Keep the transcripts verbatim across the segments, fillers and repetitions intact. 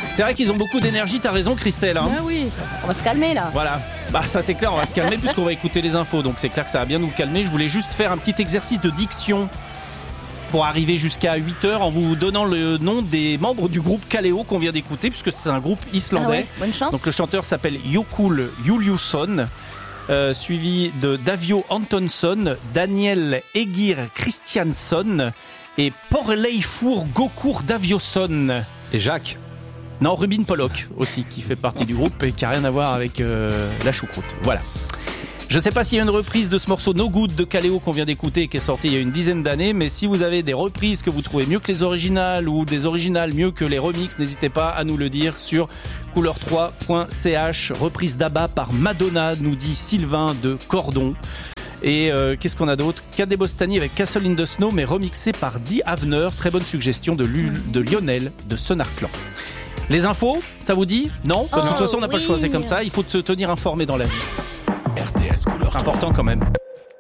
C'est vrai qu'ils ont beaucoup d'énergie, t'as raison Christelle. Hein. Ah oui, ça, on va se calmer là. Voilà, bah ça c'est clair, on va se calmer puisqu'on va écouter les infos, donc c'est clair que ça va bien nous calmer. Je voulais juste faire un petit exercice de diction pour arriver jusqu'à huit heures en vous donnant le nom des membres du groupe Kaleo qu'on vient d'écouter, puisque c'est un groupe islandais. Ah ouais, bonne chance. Donc le chanteur s'appelle Jökull Júlíusson, euh, suivi de Davio Antonsson, Daniel Egir Christiansson et Porleifur Gokur Davioson. Et Jacques. Non, Rubin Pollock aussi, qui fait partie du groupe et qui n'a rien à voir avec euh, la choucroute. Voilà. Je ne sais pas s'il y a une reprise de ce morceau No Good de Kaleo qu'on vient d'écouter, qui est sorti il y a une dizaine d'années, mais si vous avez des reprises que vous trouvez mieux que les originales ou des originales mieux que les remixes, n'hésitez pas à nous le dire sur couleur trois point c h. Reprise d'Abba par Madonna, nous dit Sylvain de Cordon. Et euh, qu'est-ce qu'on a d'autre? Cadet Bostani avec Castle in the Snow, mais remixé par Dee Havner. Très bonne suggestion de, Lul, de Lionel de Sonar Clan. Les infos, ça vous dit? Non? De toute oh, façon, on n'a oui. pas le choix, c'est comme ça. Il faut se tenir informé dans la vie. R T S couleur Important quand même.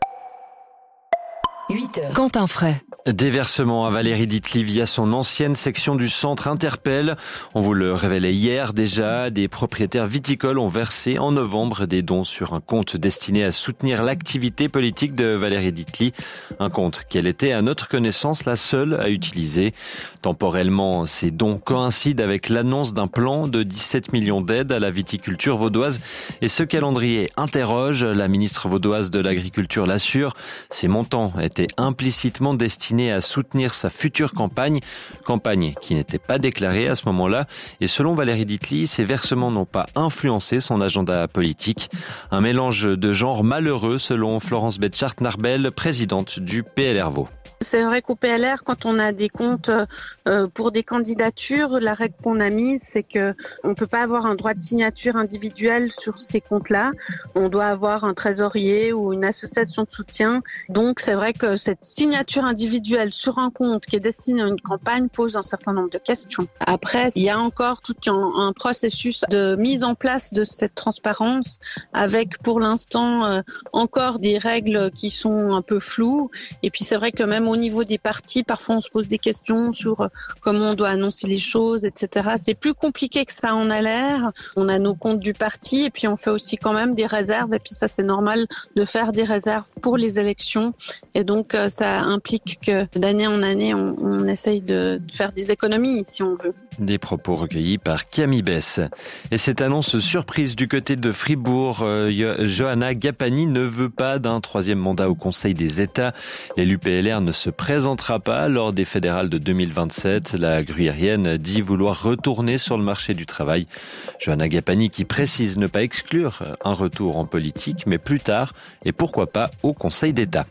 huit heures. Quentin Fray. Déversement à Valérie Ditli via son ancienne section du centre interpelle. On vous le révélait hier déjà, des propriétaires viticoles ont versé en novembre des dons sur un compte destiné à soutenir l'activité politique de Valérie Ditli. Un compte qu'elle était à notre connaissance la seule à utiliser. Temporellement, ces dons coïncident avec l'annonce d'un plan de dix-sept millions d'aides à la viticulture vaudoise. Et ce calendrier interroge, la ministre vaudoise de l'Agriculture l'assure, ces montants étaient implicitement destinés à soutenir sa future campagne, campagne qui n'était pas déclarée à ce moment-là. Et selon Valérie Ditli, ces versements n'ont pas influencé son agenda politique. Un mélange de genres malheureux selon Florence Betchart-Narbel, présidente du P L R Vaud. C'est vrai qu'au P L R, quand on a des comptes euh, pour des candidatures, la règle qu'on a mise, c'est que on peut pas avoir un droit de signature individuel sur ces comptes-là. On doit avoir un trésorier ou une association de soutien. Donc, c'est vrai que cette signature individuelle sur un compte qui est destiné à une campagne pose un certain nombre de questions. Après, il y a encore tout un, un processus de mise en place de cette transparence avec, pour l'instant, euh, encore des règles qui sont un peu floues. Et puis, c'est vrai que même au niveau des partis, parfois on se pose des questions sur comment on doit annoncer les choses, et cetera. C'est plus compliqué que ça en a l'air. On a nos comptes du parti et puis on fait aussi quand même des réserves. Et puis ça, c'est normal de faire des réserves pour les élections. Et donc ça implique que d'année en année, on, on essaye de faire des économies si on veut. Des propos recueillis par Camille Bess. Et cette annonce surprise du côté de Fribourg, euh, Johanna Gapani ne veut pas d'un troisième mandat au Conseil des États. L'élu P L R ne se présentera pas lors des fédérales de deux mille vingt-sept. La gruyérienne dit vouloir retourner sur le marché du travail. Johanna Gapani qui précise ne pas exclure un retour en politique, mais plus tard, et pourquoi pas au Conseil d'État.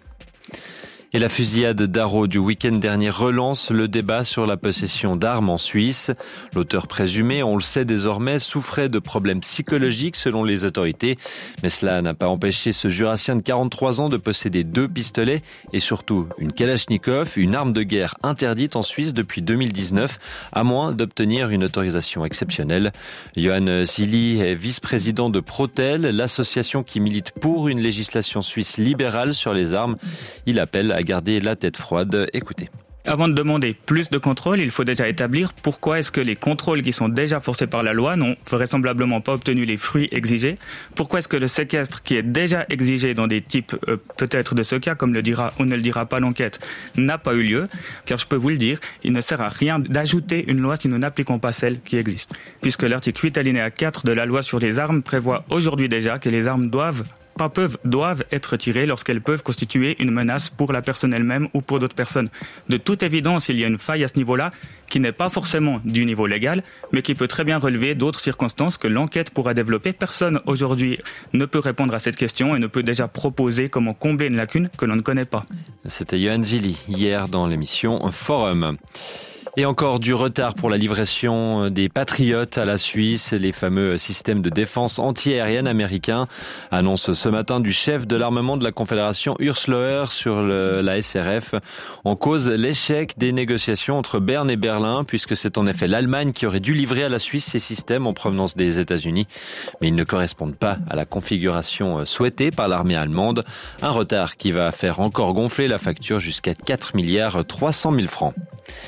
Et la fusillade d'Arro du week-end dernier relance le débat sur la possession d'armes en Suisse. L'auteur présumé, on le sait désormais, souffrait de problèmes psychologiques selon les autorités. Mais cela n'a pas empêché ce jurassien de quarante-trois ans de posséder deux pistolets et surtout une Kalachnikov, une arme de guerre interdite en Suisse depuis deux mille dix-neuf, à moins d'obtenir une autorisation exceptionnelle. Johan Zilli est vice-président de Protel, l'association qui milite pour une législation suisse libérale sur les armes. Il appelle à garder la tête froide. Écoutez. Avant de demander plus de contrôles, il faut déjà établir pourquoi est-ce que les contrôles qui sont déjà forcés par la loi n'ont vraisemblablement pas obtenu les fruits exigés. Pourquoi est-ce que le séquestre qui est déjà exigé dans des types euh, peut-être de ce cas, comme le dira ou ne le dira pas l'enquête, n'a pas eu lieu. Car je peux vous le dire, il ne sert à rien d'ajouter une loi si nous n'appliquons pas celle qui existe. Puisque l'article huit alinéa quatre de la loi sur les armes prévoit aujourd'hui déjà que les armes doivent pas peuvent, doivent être tirées lorsqu'elles peuvent constituer une menace pour la personne elle-même ou pour d'autres personnes. De toute évidence, il y a une faille à ce niveau-là qui n'est pas forcément du niveau légal, mais qui peut très bien relever d'autres circonstances que l'enquête pourra développer. Personne aujourd'hui ne peut répondre à cette question et ne peut déjà proposer comment combler une lacune que l'on ne connaît pas. C'était Johan Zilli hier dans l'émission Forum. Et encore du retard pour la livraison des Patriotes à la Suisse. Les fameux systèmes de défense antiaérienne américains annoncent ce matin du chef de l'armement de la Confédération Urs Loher sur le, la S R F. En cause l'échec des négociations entre Berne et Berlin, puisque c'est en effet l'Allemagne qui aurait dû livrer à la Suisse ces systèmes en provenance des États-Unis. Mais ils ne correspondent pas à la configuration souhaitée par l'armée allemande. Un retard qui va faire encore gonfler la facture jusqu'à quatre milliards trois cent mille francs.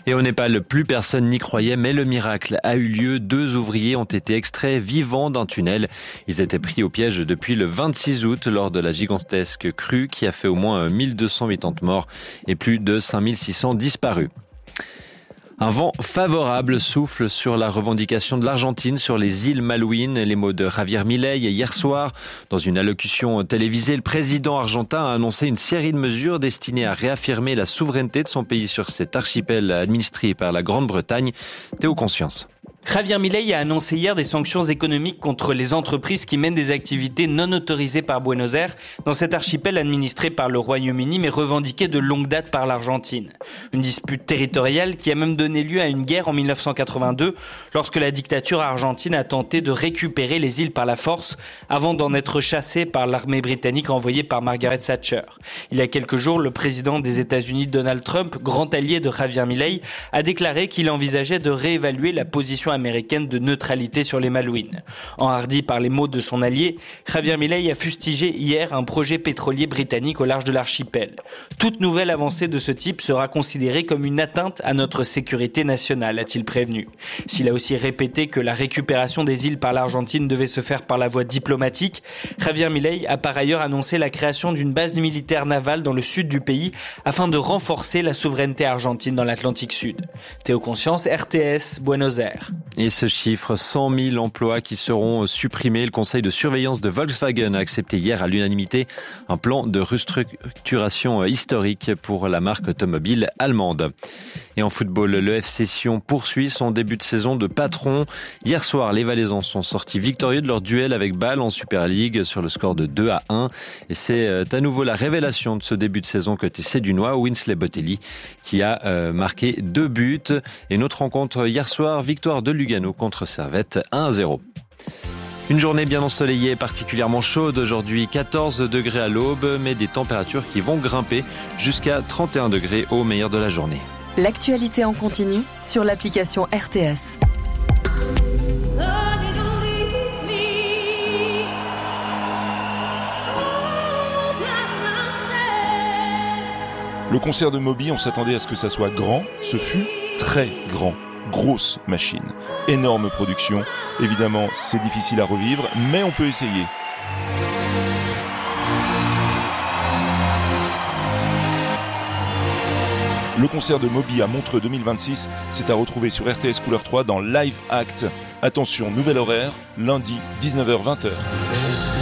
Et au Népal, plus personne n'y croyait, mais le miracle a eu lieu. Deux ouvriers ont été extraits vivants d'un tunnel. Ils étaient pris au piège depuis le vingt-six août lors de la gigantesque crue qui a fait au moins mille deux cent quatre-vingts morts et plus de cinq mille six cents disparus. Un vent favorable souffle sur la revendication de l'Argentine sur les îles Malouines. Les mots de Javier Milei hier soir. Dans une allocution télévisée, le président argentin a annoncé une série de mesures destinées à réaffirmer la souveraineté de son pays sur cet archipel administré par la Grande-Bretagne. Théo Conscience. Javier Milei a annoncé hier des sanctions économiques contre les entreprises qui mènent des activités non autorisées par Buenos Aires dans cet archipel administré par le Royaume-Uni mais revendiqué de longue date par l'Argentine. Une dispute territoriale qui a même donné lieu à une guerre en mille neuf cent quatre-vingt-deux lorsque la dictature argentine a tenté de récupérer les îles par la force avant d'en être chassée par l'armée britannique envoyée par Margaret Thatcher. Il y a quelques jours, le président des États-Unis Donald Trump, grand allié de Javier Milei, a déclaré qu'il envisageait de réévaluer la position américaine de neutralité sur les Malouines. Enhardi par les mots de son allié, Javier Milei a fustigé hier un projet pétrolier britannique au large de l'archipel. Toute nouvelle avancée de ce type sera considérée comme une atteinte à notre sécurité nationale, a-t-il prévenu. S'il a aussi répété que la récupération des îles par l'Argentine devait se faire par la voie diplomatique, Javier Milei a par ailleurs annoncé la création d'une base militaire navale dans le sud du pays afin de renforcer la souveraineté argentine dans l'Atlantique Sud. Théo Conscience, R T S, Buenos Aires. Et ce chiffre, cent mille emplois qui seront supprimés. Le conseil de surveillance de Volkswagen a accepté hier à l'unanimité un plan de restructuration historique pour la marque automobile allemande. Et en football, le F C Sion poursuit son début de saison de patron. Hier soir, les Valaisans sont sortis victorieux de leur duel avec Bâle en Super League sur le score de deux à un. Et c'est à nouveau la révélation de ce début de saison côté Sédunois, Winsley Botelli, qui a euh, marqué deux buts. Et notre rencontre hier soir, victoire de Lugano contre Servette, un à zéro. Une journée bien ensoleillée, particulièrement chaude aujourd'hui, quatorze degrés à l'aube, mais des températures qui vont grimper jusqu'à trente et un degrés au meilleur de la journée. L'actualité en continu sur l'application R T S. Le concert de Moby, on s'attendait à ce que ça soit grand, ce fut très grand. Grosse machine, énorme production. Évidemment, c'est difficile à revivre, mais on peut essayer. Le concert de Moby à Montreux deux mille vingt-six, c'est à retrouver sur R T S Couleur trois dans Live Act. Attention, nouvel horaire, lundi dix-neuf heures vingt.